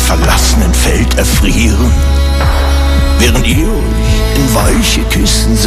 verlassenen Feld erfrieren, während ihr euch in weiche Kissen